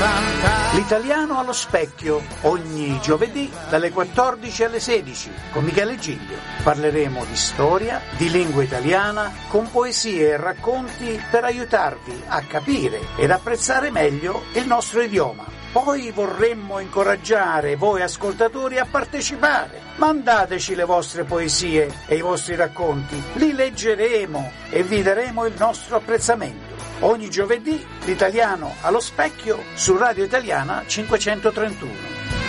L'italiano allo specchio, ogni giovedì dalle 14 alle 16 con Michele Giglio. Parleremo di storia, di lingua italiana, con poesie e racconti per aiutarvi a capire ed apprezzare meglio il nostro idioma. Poi vorremmo incoraggiare voi ascoltatori a partecipare. Mandateci le vostre poesie e i vostri racconti, li leggeremo e vi daremo il nostro apprezzamento. Ogni giovedì l'italiano allo specchio su Radio Italiana 531.